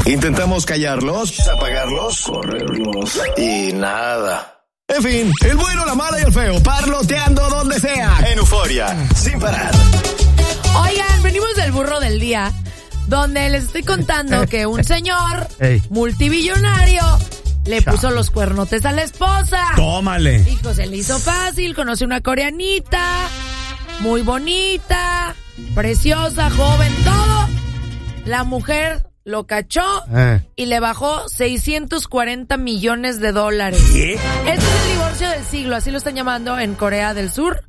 Intentamos callarlos, apagarlos, correrlos y nada. En fin, el bueno, la mala y el feo, parloteando donde sea. En Euforia, sin parar. Oigan, venimos del burro del día, donde les estoy contando que un señor multibillonario le puso los cuernotes a la esposa. Tómale. Dijo, se le hizo fácil, conoció una coreanita, muy bonita, preciosa, joven, todo. La mujer lo cachó y le bajó $640 millones. ¿Qué? Este es el divorcio del siglo, así lo están llamando en Corea del Sur.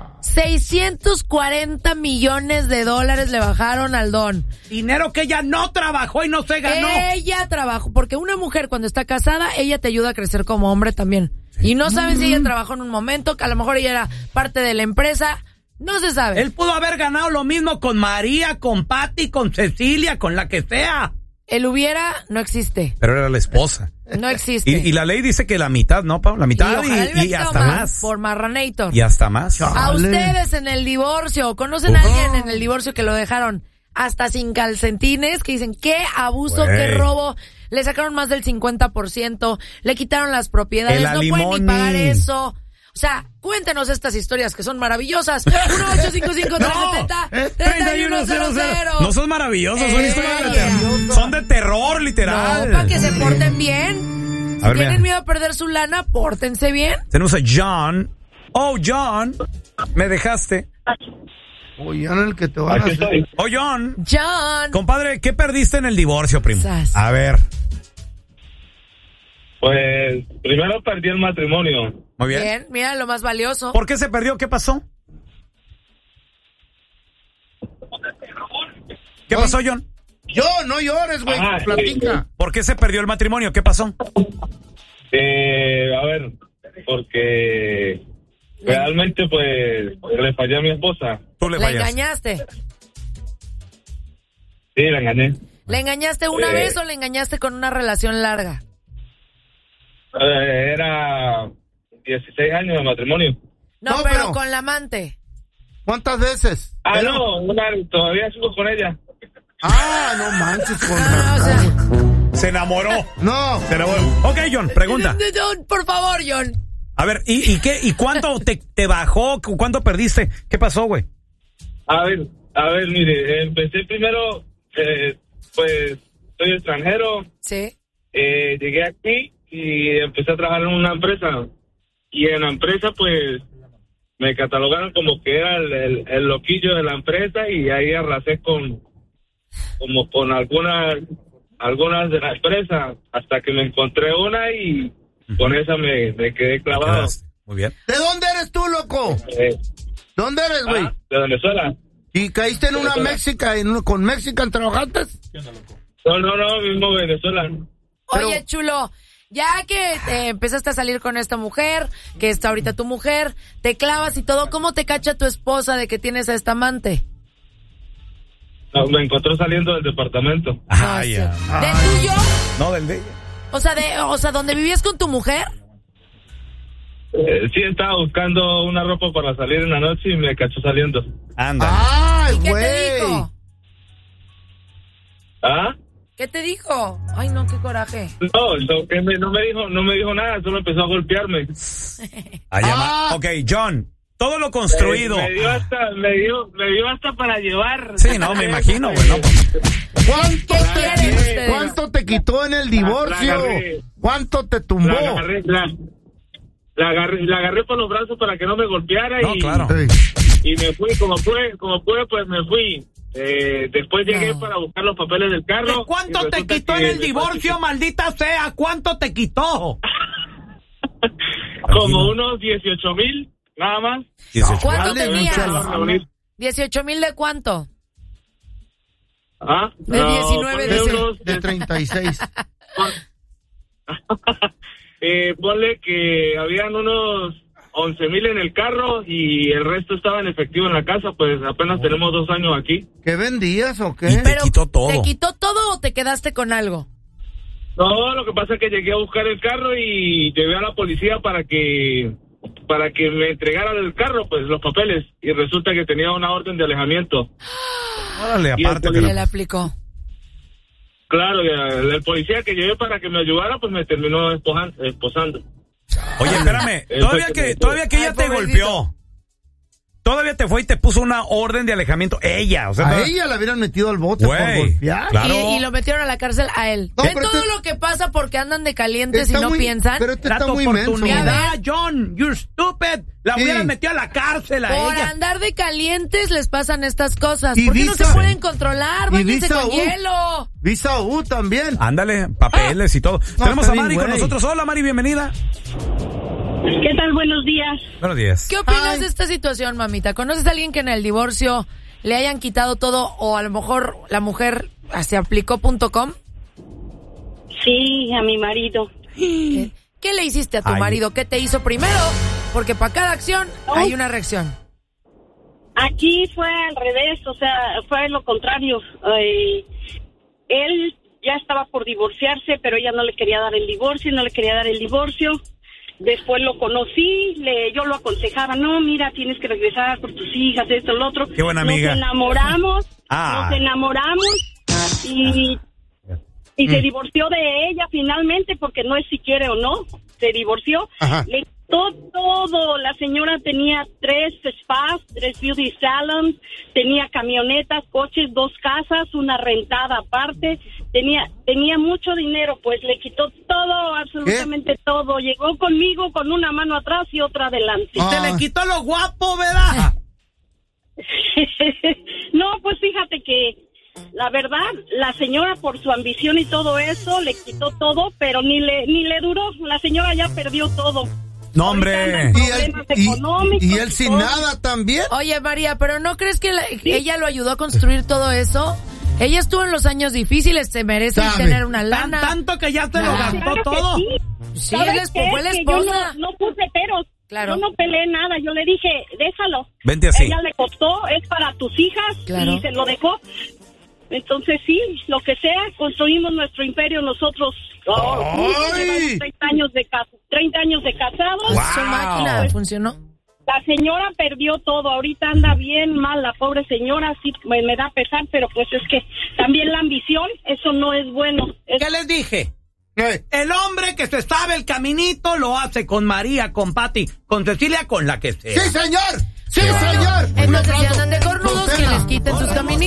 $640 millones le bajaron al don. Dinero que ella no trabajó y no se ganó. Ella trabajó, porque una mujer cuando está casada, ella te ayuda a crecer como hombre también. Y no saben si ella trabajó en un momento, que a lo mejor ella era parte de la empresa. No se sabe. Él pudo haber ganado lo mismo con María, con Patty, con Cecilia, con la que sea. El hubiera no existe. Pero era la esposa. No existe. Y la ley dice que la mitad, ¿no, Pau? La mitad y hasta más. Por Marranator. Y hasta más. A ustedes en el divorcio, ¿conocen a alguien en el divorcio que lo dejaron hasta sin calcetines? Que dicen, qué abuso, qué robo. Le sacaron más del 50%, le quitaron las propiedades, no pueden ni pagar eso. O sea, cuéntenos estas historias que son maravillosas. 1-855-370-3100. No son maravillosas, son historias de terror. Son de terror, literal. No, para que se porten bien. Si tienen miedo a perder su lana, pórtense bien. Tenemos a John. Oh, John, me dejaste. Oh, John, el que te va a hacer. Oh, John. John. Compadre, ¿qué perdiste en el divorcio, primo? Sas. A ver. Pues, primero perdí el matrimonio. Muy bien. Bien, mira lo más valioso. ¿Por qué se perdió? ¿Qué pasó? ¿Qué pasó, John? No llores, güey, platica. ¿Por qué se perdió el matrimonio? ¿Qué pasó? A ver, porque realmente, pues, le fallé a mi esposa. ¿Tú le fallaste? engañaste? Sí, la engañé. ¿Le engañaste una vez o le engañaste con una relación larga? Era 16 años de matrimonio. No, pero con la amante. ¿Cuántas veces? No, todavía sigo con ella. No manches, con Se enamoró. No. Se enamoró. Ok, John, pregunta. Por favor, John. A ver, ¿y qué? ¿Y cuánto te bajó? ¿Cuánto perdiste? ¿Qué pasó, güey? A ver, mire, empecé primero, pues, soy extranjero. Sí. Llegué aquí y empecé a trabajar en una empresa. Y en la empresa, pues, me catalogaron como que era el loquillo de la empresa y ahí arrasé con algunas de la empresa hasta que me encontré una y con esa me quedé clavado. Muy bien. ¿De dónde eres tú, loco? ¿Dónde eres, güey? De Venezuela. ¿Y caíste en una con Mexican trabajaste? No, mismo Venezuela. Oye, chulo, ya que empezaste a salir con esta mujer, que está ahorita tu mujer, te clavas y todo, ¿cómo te cacha tu esposa de que tienes a esta amante? No, me encontró saliendo del departamento. ¿Del tuyo? No, del de ella. O sea, ¿donde vivías con tu mujer? Sí, estaba buscando una ropa para salir en la noche y me cachó saliendo. Anda. ¡Ay, ¿Y qué güey! te dijo? ¿Ah? ¿Qué te dijo? Ay, no, qué coraje. No me dijo nada, solo empezó a golpearme. Ok, John, todo lo construido. Me dio hasta para llevar. Sí, no, me imagino, güey. No, ¿Cuánto te quitó en el divorcio? ¿Cuánto te tumbó? La agarré por los brazos para que no me golpeara claro. Y me fui, como pude, pues me fui. Después llegué para buscar los papeles del carro. ¿Cuánto te quitó en el divorcio, maldita sea? ¿Cuánto te quitó? Como unos 18,000, nada más. ¿Cuánto tenías? 18,000 ¿de cuánto? De 19 de 36. Ponle que habían unos 11,000 en el carro y el resto estaba en efectivo en la casa, pues apenas tenemos 2 años aquí. ¿Qué vendías o qué? Y te quitó todo. ¿Te quitó todo o te quedaste con algo? No, lo que pasa es que llegué a buscar el carro y llevé a la policía para que me entregaran el carro, pues los papeles, y resulta que tenía una orden de alejamiento. Órale, aparte que le aplicó. Claro, el policía que llevé para que me ayudara, pues me terminó esposando. Oye, espérame, todavía que ella te golpeó. Todavía te fue y te puso una orden de alejamiento. Ella, o sea... A ella la hubieran metido al bote por golpear. Claro. Y lo metieron a la cárcel a él. No, ¿Ven todo lo que pasa porque andan de calientes y no piensan? Pero está muy menso. John, you're stupid. La hubieran metido a la cárcel a por ella. andar de calientes les pasan estas cosas. Y ¿Por qué no Visa? se pueden controlar? Y Báñense Visa con U. hielo. Visa U también. Ándale, papeles y todo. No, Tenemos está a Mari bien, con güey. nosotros. Hola, Mari, bienvenida. ¿Qué tal? Buenos días. Buenos días. ¿Qué opinas de esta situación, mamita? ¿Conoces a alguien que en el divorcio le hayan quitado todo o a lo mejor la mujer se aplicó.com? Sí, a mi marido. ¿Qué le hiciste a tu marido? ¿Qué te hizo primero? Porque para cada acción hay una reacción. Aquí fue al revés, o sea, fue lo contrario. Él ya estaba por divorciarse, pero ella no le quería dar el divorcio. Después lo conocí, yo lo aconsejaba, no, mira, tienes que regresar por tus hijas, esto, lo otro. Qué buena amiga. Nos enamoramos y se divorció de ella finalmente, porque no es si quiere o no, se divorció. Ajá. Le quitó todo. La señora tenía 3 spas, 3 beauty salons, tenía camionetas, coches, 2 casas, una rentada aparte, tenía mucho dinero, pues le quitó todo, absolutamente todo. Llegó conmigo con una mano atrás y otra adelante. Y te le quitó lo guapo, ¿verdad? No, pues fíjate que la verdad, la señora por su ambición y todo eso le quitó todo, pero ni le duró. La señora ya perdió todo. No, hombre. ¿Y él sin nada también? Oye, María, ¿pero no crees que ella lo ayudó a construir todo eso? Ella estuvo en los años difíciles, se merece tener una lana. Tanto que ya te lo gastó Claro que todo. Sí, Que fue la yo esposa. no puse peros. Claro. Yo no peleé nada. Yo le dije, déjalo. Vente así. Ella le costó, es para tus hijas. Claro. Y se lo dejó. Entonces sí, lo que sea, construimos nuestro imperio nosotros. ¡Ay! 30 años de casados. Su máquina funcionó. La señora perdió todo, ahorita anda bien mal la pobre señora, sí me da pesar, pero pues es que también la ambición, eso no es bueno. ¿Qué les dije? El hombre que se sabe el caminito lo hace con María, con Pati, con Cecilia, con la que sea. ¡Sí, señor! ¡Sí, señor! Entonces, si andan de cornudos, que les quiten sus caminitos.